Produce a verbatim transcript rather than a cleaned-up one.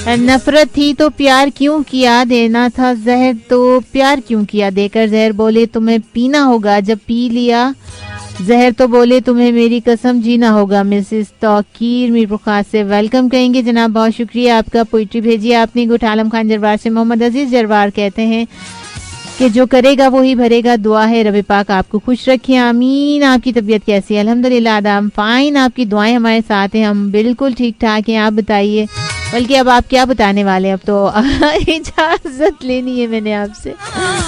नफरत थी तो प्यार क्यों किया, देना था जहर तो प्यार क्यों किया, देकर जहर बोले तुम्हें पीना होगा, जब पी लिया जहर तो बोले तुम्हें मेरी कसम जीना होगा। मिसेस तौकीर मीरपुर खास से वेलकम कहेंगे जनाब, बहुत शुक्रिया आपका। पोइट्री भेजी आपने गुट आलम खान जरवार से। मोहम्मद अजीज जरवार कहते हैं कि जो करेगा वो ही भरेगा, दुआ है रब पाक आपको खुश रखे, आमीन। आपकी तबीयत कैसी है? अल्हम्दुलिल्लाह आदाम फाइन, आपकी दुआएं हमारे साथ हैं, हम बिल्कुल ठीक ठाक हैं। आप बताइए, बल्कि अब आप क्या बताने वाले? अब तो इजाजत लेनी है मैंने आपसे।